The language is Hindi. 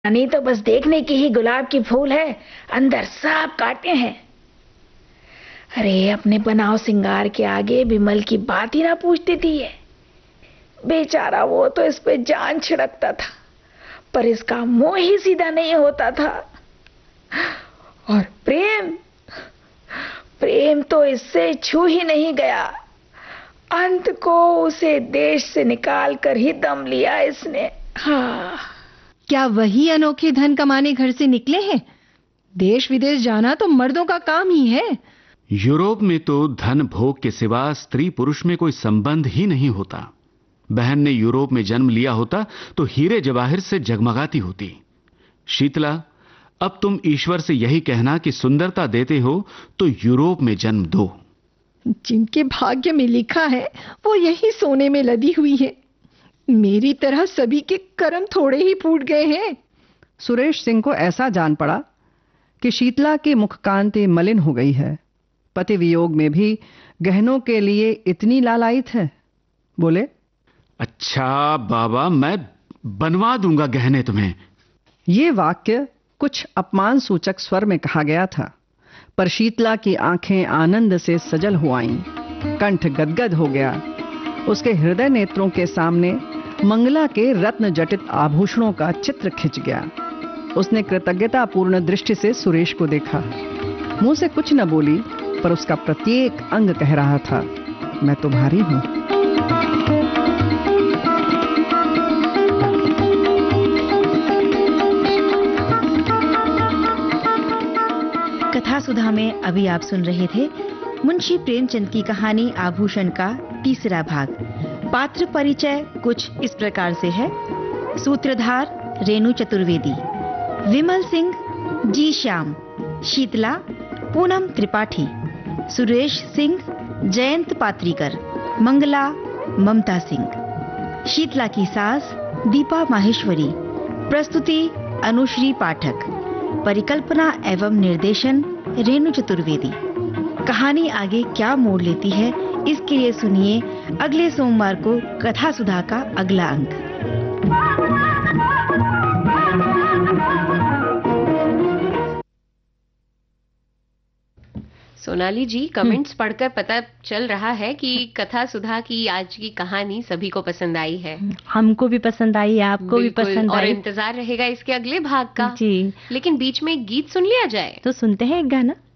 नहीं तो बस देखने की ही गुलाब की फूल है, अंदर सब कांटे हैं। अरे अपने बनाव सिंगार के आगे विमल की बात ही ना पूछ देती है। बेचारा वो तो इस पे जान छिड़कता था, पर इसका मुंह ही सीधा नहीं होता था। और प्रेम प्रेम तो इससे छू ही नहीं गया। अंत को उसे देश से निकाल कर ही दम लिया इसने। हाँ, क्या वही अनोखे धन कमाने घर से निकले हैं? देश विदेश जाना तो मर्दों का काम ही है। यूरोप में तो धन भोग के सिवा स्त्री पुरुष में कोई संबंध ही नहीं होता। बहन ने यूरोप में जन्म लिया होता तो हीरे जवाहिर से जगमगाती होती। शीतला, अब तुम ईश्वर से यही कहना कि सुंदरता देते हो तो यूरोप में जन्म दो। जिनके भाग्य में लिखा है वो यही सोने में लदी हुई है। मेरी तरह सभी के कर्म थोड़े ही फूट गए हैं। सुरेश सिंह को ऐसा जान पड़ा कि शीतला की मुखकांति मलिन हो गई है। पति वियोग में भी गहनों के लिए इतनी लालायित है। बोले, अच्छा बाबा, मैं बनवा दूंगा गहने तुम्हें। ये वाक्य कुछ अपमान सूचक स्वर में कहा गया था, पर शीतला की आंखें आनंद से सजल हो आईं, कंठ गदगद हो गया। उसके हृदय नेत्रों के सामने मंगला के रत्न जटित आभूषणों का चित्र खिंच गया। उसने कृतज्ञतापूर्ण दृष्टि से सुरेश को देखा। मुंह से कुछ न बोली, पर उसका प्रत्येक अंग कह रहा था, मैं तुम्हारी हूं। कथा सुधा में अभी आप सुन रहे थे मुंशी प्रेमचंद की कहानी आभूषण का तीसरा भाग। पात्र परिचय कुछ इस प्रकार से है। सूत्रधार रेणु चतुर्वेदी, विमल सिंह जी श्याम, शीतला पूनम त्रिपाठी, सुरेश सिंह जयंत पात्रीकर, मंगला ममता सिंह, शीतला की सास दीपा माहेश्वरी। प्रस्तुति अनुश्री पाठक। परिकल्पना एवं निर्देशन रेणु चतुर्वेदी। कहानी आगे क्या मोड़ लेती है, इसके लिए सुनिए अगले सोमवार को कथा सुधा का अगला अंक। सोनाली जी, कमेंट्स पढ़कर पता चल रहा है कि कथा सुधा की आज की कहानी सभी को पसंद आई है। हमको भी पसंद आई, आपको भी पसंद आई। और इंतजार रहेगा इसके अगले भाग का जी। लेकिन बीच में एक गीत सुन लिया जाए तो सुनते हैं एक गाना।